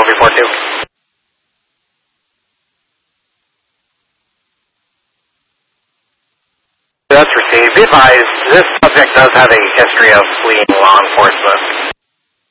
V42. That's received. Be advised, this subject does have a history of fleeing law enforcement.